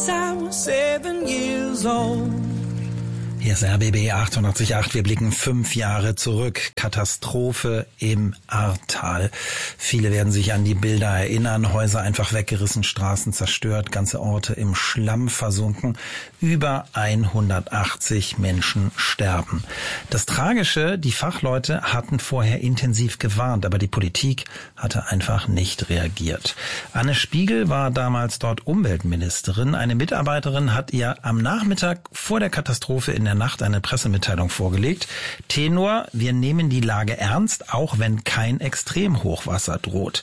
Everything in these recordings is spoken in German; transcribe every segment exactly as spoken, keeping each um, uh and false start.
since I was seven years old. Hier ist R B B achtundachtzig Komma acht. Wir blicken fünf Jahre zurück. Katastrophe im Ahrtal. Viele werden sich an die Bilder erinnern. Häuser einfach weggerissen, Straßen zerstört, ganze Orte im Schlamm versunken. Über hundertachtzig Menschen sterben. Das Tragische, die Fachleute hatten vorher intensiv gewarnt, aber die Politik hatte einfach nicht reagiert. Anne Spiegel war damals dort Umweltministerin. Eine Mitarbeiterin hat ihr am Nachmittag vor der Katastrophe in der Nacht eine Pressemitteilung vorgelegt. Tenor: Wir nehmen die Lage ernst, auch wenn kein Extremhochwasser droht.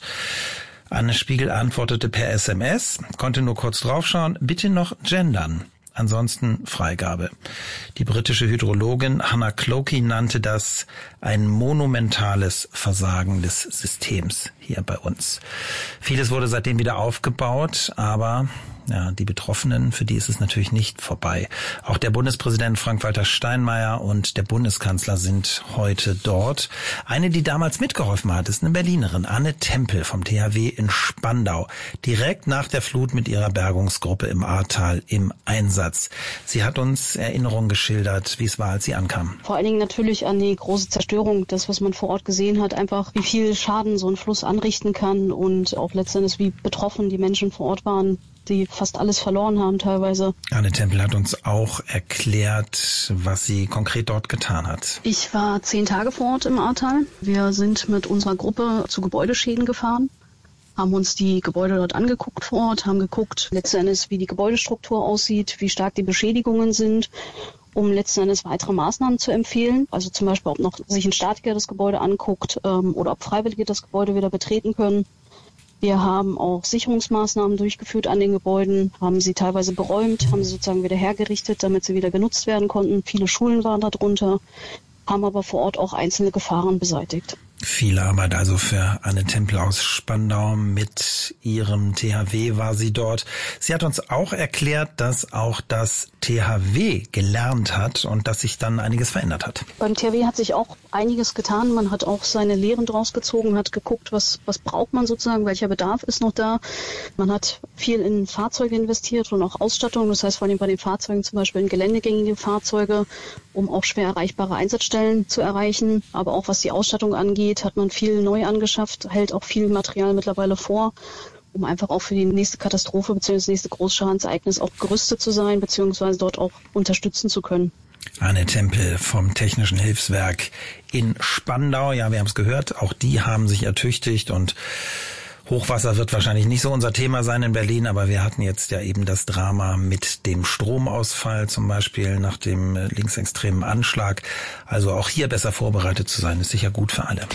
Anne Spiegel antwortete per S M S, konnte nur kurz draufschauen, bitte noch gendern. Ansonsten Freigabe. Die britische Hydrologin Hannah Clokey nannte das ein monumentales Versagen des Systems hier bei uns. Vieles wurde seitdem wieder aufgebaut, aber ja, die Betroffenen, für die ist es natürlich nicht vorbei. Auch der Bundespräsident Frank-Walter Steinmeier und der Bundeskanzler sind heute dort. Eine, die damals mitgeholfen hat, ist eine Berlinerin, Anne Tempel vom T H W in Spandau. Direkt nach der Flut mit ihrer Bergungsgruppe im Ahrtal im Einsatz. Sie hat uns Erinnerungen geschildert, wie es war, als sie ankam. Vor allen Dingen natürlich an die große Zerstörung, das, was man vor Ort gesehen hat, einfach wie viel Schaden so ein Fluss anrichten kann und auch letztendlich wie betroffen die Menschen vor Ort waren, die fast alles verloren haben teilweise. Anne Tempel hat uns auch erklärt, was sie konkret dort getan hat. Ich war zehn Tage vor Ort im Ahrtal. Wir sind mit unserer Gruppe zu Gebäudeschäden gefahren, haben uns die Gebäude dort angeguckt vor Ort, haben geguckt letztendlich, wie die Gebäudestruktur aussieht, wie stark die Beschädigungen sind, um letztendlich weitere Maßnahmen zu empfehlen. Also zum Beispiel, ob noch sich ein Statiker das Gebäude anguckt ähm, oder ob Freiwillige das Gebäude wieder betreten können. Wir haben auch Sicherungsmaßnahmen durchgeführt an den Gebäuden, haben sie teilweise beräumt, haben sie sozusagen wieder hergerichtet, damit sie wieder genutzt werden konnten. Viele Schulen waren darunter, haben aber vor Ort auch einzelne Gefahren beseitigt. Viel Arbeit also für Anne Tempel aus Spandau. Mit ihrem T H W war sie dort. Sie hat uns auch erklärt, dass auch das T H W gelernt hat und dass sich dann einiges verändert hat. Beim T H W hat sich auch einiges getan. Man hat auch seine Lehren draus gezogen, hat geguckt, was, was braucht man sozusagen, welcher Bedarf ist noch da. Man hat viel in Fahrzeuge investiert und auch Ausstattung. Das heißt vor allem bei den Fahrzeugen zum Beispiel in geländegängige Fahrzeuge, um auch schwer erreichbare Einsatzstellen zu erreichen. Aber auch was die Ausstattung angeht, hat man viel neu angeschafft, hält auch viel Material mittlerweile vor, um einfach auch für die nächste Katastrophe bzw. das nächste Großschadensereignis auch gerüstet zu sein bzw. dort auch unterstützen zu können. Anne Tempel vom Technischen Hilfswerk in Spandau. Ja, wir haben es gehört, auch die haben sich ertüchtigt und Hochwasser wird wahrscheinlich nicht so unser Thema sein in Berlin, aber wir hatten jetzt ja eben das Drama mit dem Stromausfall zum Beispiel nach dem linksextremen Anschlag. Also auch hier besser vorbereitet zu sein, ist sicher gut für alle.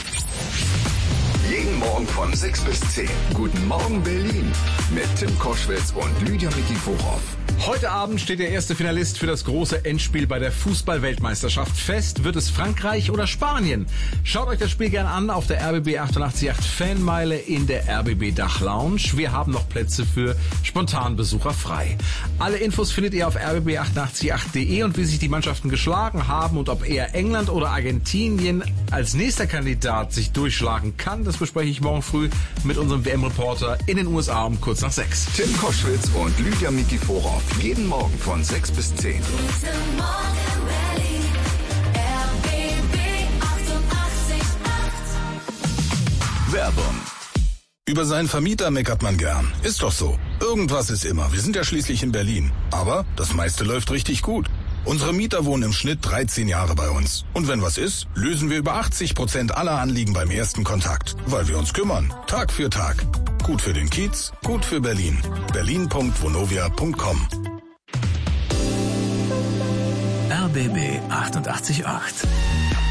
Jeden Morgen von sechs bis zehn. Guten Morgen Berlin mit Tim Koschwitz und Lydia Nikiforov. Heute Abend steht der erste Finalist für das große Endspiel bei der Fußball-Weltmeisterschaft fest. Wird es Frankreich oder Spanien? Schaut euch das Spiel gerne an auf der R B B achtundachtzig Komma acht Fanmeile in der R B B Dach Lounge. Wir haben noch Plätze für Spontanbesucher frei. Alle Infos findet ihr auf r b b achtundachtzig Komma acht punkt de und wie sich die Mannschaften geschlagen haben und ob eher England oder Argentinien als nächster Kandidat sich durchschlagen kann, das bespreche ich morgen früh mit unserem W M-Reporter in den U S A um kurz nach sechs. Tim Koschwitz und Lydia Nikiforov. Jeden Morgen von sechs bis zehn. Guten Morgen Berlin, R B B achtundachtzig Komma acht. Werbung. Über seinen Vermieter meckert man gern. Ist doch so. Irgendwas ist immer. Wir sind ja schließlich in Berlin. Aber das meiste läuft richtig gut. Unsere Mieter wohnen im Schnitt dreizehn Jahre bei uns. Und wenn was ist, lösen wir über achtzig Prozent aller Anliegen beim ersten Kontakt. Weil wir uns kümmern. Tag für Tag. Gut für den Kiez, gut für Berlin. berlin punkt vonovia punkt com. R B B achtundachtzig Komma acht.